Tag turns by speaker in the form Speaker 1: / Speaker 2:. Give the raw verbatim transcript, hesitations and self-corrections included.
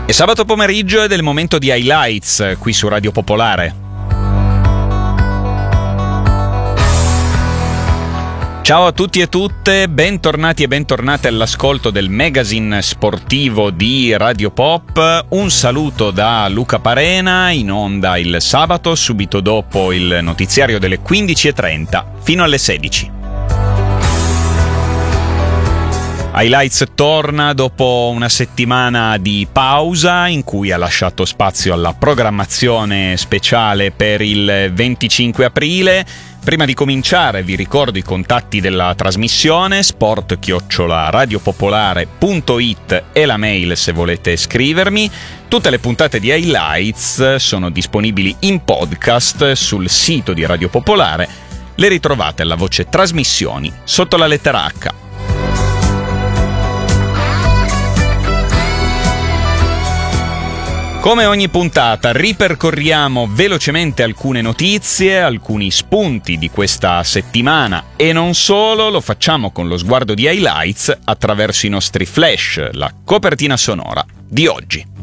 Speaker 1: E sabato pomeriggio è del momento di highlights qui su Radio Popolare. Ciao a tutti e tutte, bentornati e bentornate all'ascolto del magazine sportivo di Radio Pop. Un saluto da Luca Parena, in onda il sabato, subito dopo il notiziario delle quindici e trenta, fino alle sedici. Highlights torna dopo una settimana di pausa in cui ha lasciato spazio alla programmazione speciale per il venticinque aprile. Prima di cominciare vi ricordo i contatti della trasmissione: sport chiocciola radiopopolare punto it e la mail se volete scrivermi. Tutte le puntate di Highlights sono disponibili in podcast sul sito di Radio Popolare. Le ritrovate alla voce trasmissioni sotto la lettera H. Come ogni puntata ripercorriamo velocemente alcune notizie, alcuni spunti di questa settimana e non solo. Lo facciamo con lo sguardo di Highlights attraverso i nostri flash, la copertina sonora di oggi.